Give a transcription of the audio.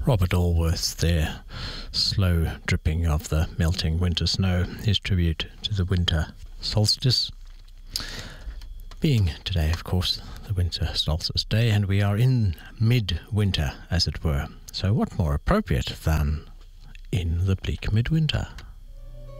Robert Allworth there, slow dripping of the melting winter snow, his tribute to the winter solstice. Being today, of course, the winter solstice day, and we are in mid-winter, as it were. So what more appropriate than in the bleak midwinter?